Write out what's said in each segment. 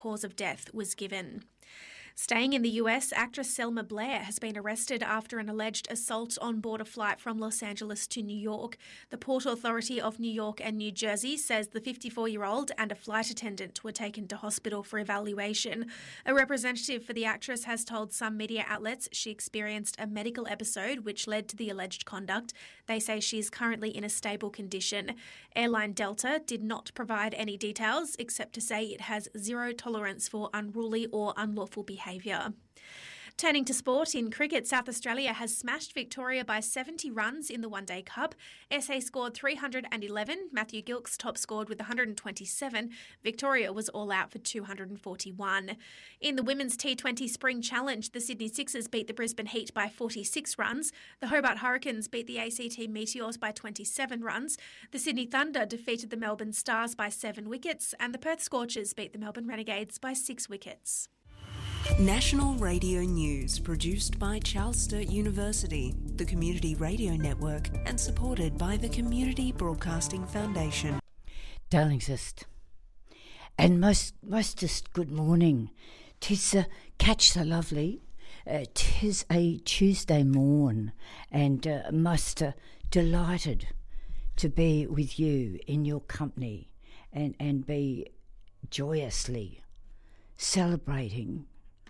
Cause of death was given. Staying in the US, actress Selma Blair has been arrested after an alleged assault on board a flight from Los Angeles to New York. The Port Authority of New York and New Jersey says the 54-year-old and a flight attendant were taken to hospital for evaluation. A representative for the actress has told some media outlets she experienced a medical episode which led to the alleged conduct. They say she is currently in a stable condition. Airline Delta did not provide any details except to say it has zero tolerance for unruly or unlawful behaviour. Turning to sport, in cricket, South Australia has smashed Victoria by 70 runs in the One Day Cup. SA scored 311, Matthew Gilkes top scored with 127, Victoria was all out for 241. In the Women's T20 Spring Challenge, the Sydney Sixers beat the Brisbane Heat by 46 runs, the Hobart Hurricanes beat the ACT Meteors by 27 runs, the Sydney Thunder defeated the Melbourne Stars by 7 wickets, and the Perth Scorchers beat the Melbourne Renegades by 6 wickets. National Radio News, produced by Charles Sturt University, the Community Radio Network, and supported by the Community Broadcasting Foundation. Darlingsist, and mostest good morning. 'Tis catch the lovely. 'Tis a Tuesday morn, and most delighted to be with you in your company, and be joyously celebrating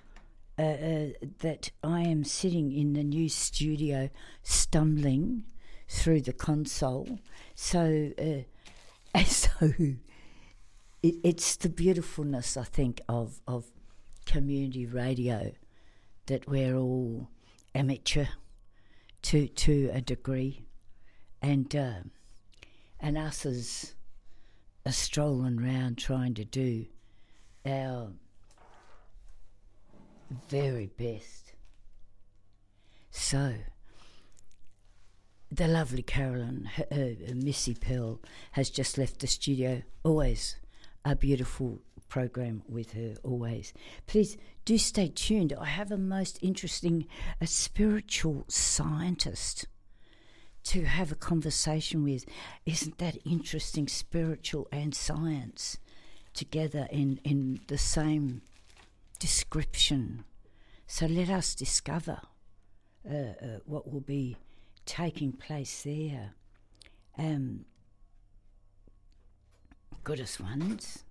that I am sitting in the new studio, stumbling through the console. So it's the beautifulness, I think, of community radio, that we're all amateur to a degree, and us as a strolling round trying to do our very best. So, the lovely Carolyn, Missy Pearl, has just left the studio. Always a beautiful program with her, always. Please do stay tuned. I have a most interesting spiritual scientist to have a conversation with. Isn't that interesting? Spiritual and science together in the same description. So let us discover what will be taking place there. Goodest ones.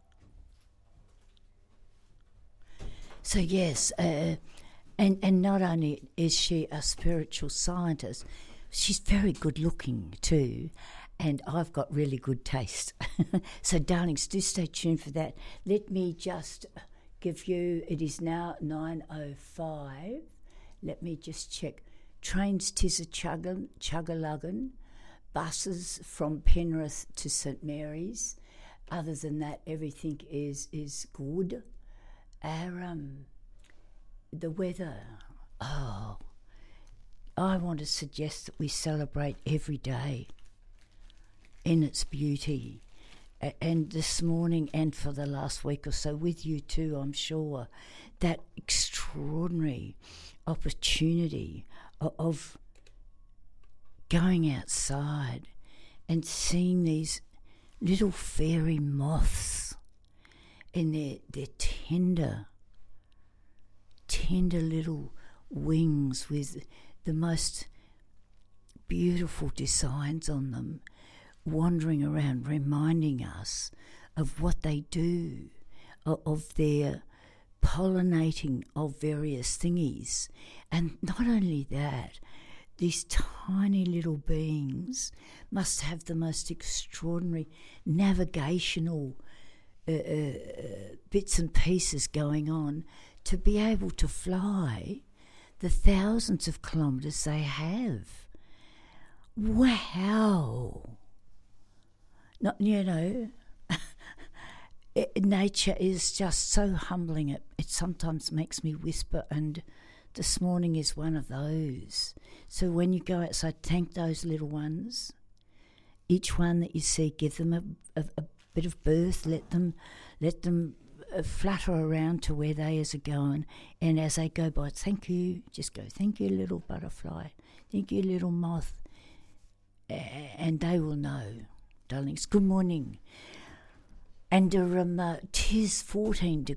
So yes, and not only is she a spiritual scientist, she's very good looking too, and I've got really good taste. So darlings, do stay tuned for that. Let me just give you, it is now 9:05. Let me just check. Trains tis a chugga-luggin, buses from Penrith to St Mary's. Other than that, everything is good. The weather, I want to suggest that we celebrate every day in its beauty. And this morning, and for the last week or so, with you too, I'm sure, that extraordinary opportunity of going outside and seeing these little fairy moths in their tender little wings with the most beautiful designs on them, wandering around, reminding us of what they do, of their pollinating of various thingies. And not only that, these tiny little beings must have the most extraordinary navigational bits and pieces going on to be able to fly the thousands of kilometres they have. Wow! Not, nature is just so humbling. It sometimes makes me whisper, and this morning is one of those. So when you go outside, thank those little ones. Each one that you see, give them a bit of birth. Let them flutter around to where they are going. And as they go by, thank you. Just go, thank you, little butterfly. Thank you, little moth. And they will know. Darlings, good morning. and 'tis 14